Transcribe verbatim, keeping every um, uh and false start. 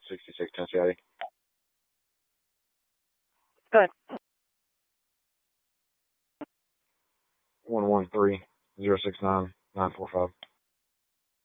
sixty-six Cincinnati. Good. one one three zero six nine nine four five.